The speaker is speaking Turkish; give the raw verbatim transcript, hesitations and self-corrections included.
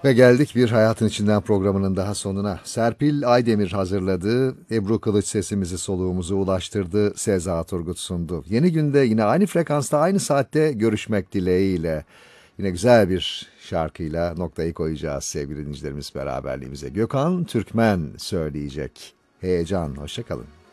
Ve geldik bir Hayatın İçinden programının daha sonuna. Serpil Aydemir hazırladı, Ebru Kılıç sesimizi soluğumuzu ulaştırdı, Seza Turgut sundu. Yeni günde yine aynı frekansta aynı saatte görüşmek dileğiyle yine güzel bir şarkıyla noktayı koyacağız sevgili dinleyicilerimiz beraberliğimize. Gökhan Türkmen söyleyecek. Heyecan, hoşça kalın.